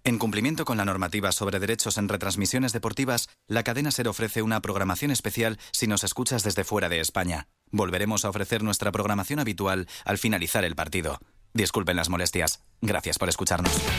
En cumplimiento con la normativa sobre derechos en retransmisiones deportivas, la cadena SER ofrece una programación especial si nos escuchas desde fuera de España. Volveremos a ofrecer nuestra programación habitual al finalizar el partido. Disculpen las molestias. Gracias por escucharnos.